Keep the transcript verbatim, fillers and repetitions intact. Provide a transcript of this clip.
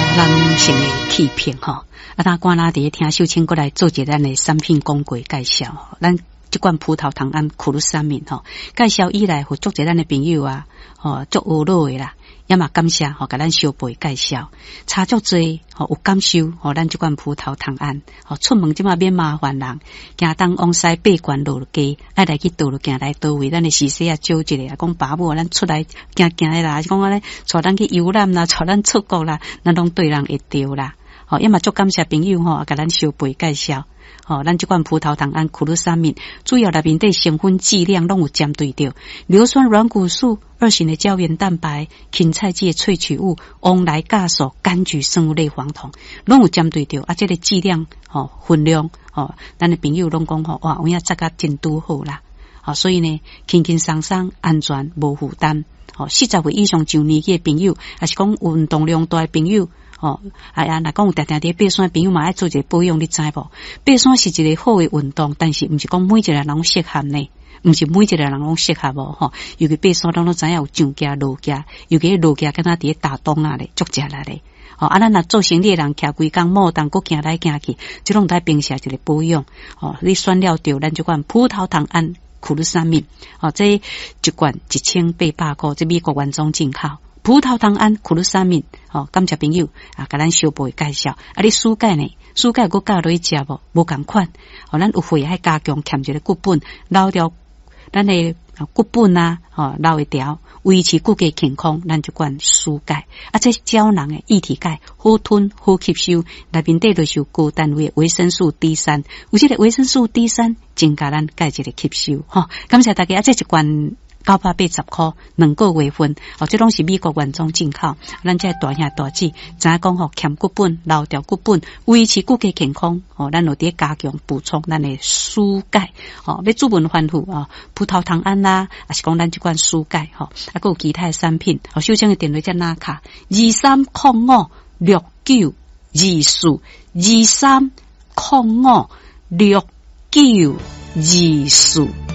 咱先来欺骗吼，啊，当官啦伫听秀清过来做一咱的产品广告介绍，咱这款葡萄糖胺苦鲁三敏吼，介绍以来，互足侪咱的朋友啊，吼足有落的啦，也嘛感谢吼，甲咱小辈介绍，差足侪吼有感受吼，咱这款葡萄糖胺吼出门即马免麻烦人，行东往西八关路街，爱来去倒路行来倒位，咱的时势啊少一个啊，讲爸母咱出来行行的啦，讲安尼带咱去游览啦，带咱出国啦，咱拢对人会着啦，吼也嘛足感谢朋友吼，甲咱小辈介绍。哦，咱这款葡萄糖胺苦鲁三敏，主要内面的成分剂量拢有针对着硫酸软骨素、二型的胶原蛋白、芹菜剂的萃取物、翁来酵素、柑橘生物类黄酮，拢有针对着啊，这个剂量哦分量哦，咱的朋友拢讲吼，哇，有影扎甲真拄好啦。好、哦，所以呢，轻轻松松、安全、无负担。哦，四十岁以上上年纪的朋友，还是讲运动量大的朋友。哦，哎呀，若讲有定定伫爬山的朋友嘛，爱做一个保养，你知无？爬山是一个好的运动，但是毋是讲每一个人拢适合呢，毋是每一个人拢适合无吼。尤其爬山，咱都知影有上架、落架，尤其落架，敢若伫打洞啊咧，足食力咧。哦，啊，咱若做生意的人，徛规工莫当，搁行来行去，即拢在平时一个保养。哦，你选了着咱即款葡萄糖胺苦鲁三敏，哦，这一罐一千八百块，这美国原装进口。葡萄糖胺苦鲁三敏，哦，感谢朋友啊，甲咱小辈介绍。啊，你暑假呢？暑假搁加落去食无？无共款。哦，咱有血爱加强，欠一个骨本，留掉咱的骨本啊，哦，留一条，维持骨骼健康，咱就管暑钙。啊，这胶囊的液体钙，好吞好吸收，内面底就是有高单位的维生素 D 三，有这个维生素 D 三，增加咱钙质的吸收。吼、哦，感谢大家啊，这一罐。九百八十块，两个月份，哦，这拢是美国原装进口。咱这大兄大姊，知影讲吼，欠骨本，留掉骨本，维持骨骼健康。哦，咱有伫加强补充咱的蔬钙。哦，要主文丰富啊，葡萄糖胺啦，还是讲咱这款蔬钙。吼、哦，啊，还有其他的产品。哦，首先的电话在哪卡？二三零五六九二四，二三零五六九二四。